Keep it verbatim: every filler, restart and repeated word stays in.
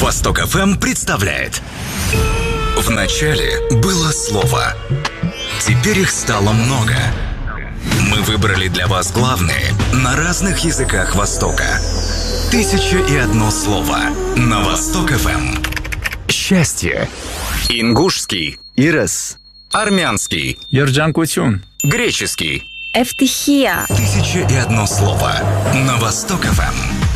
Восток эф эм представляет. В начале было слово. Теперь их стало много. Мы выбрали для вас главные на разных языках Востока. Тысяча и одно слово на Восток эф эм. Счастье. Ингушский. Ирес. Армянский. Ержан Кутюн. Греческий. Ευτυχία. Тысяча и одно слово на Восток эф эм.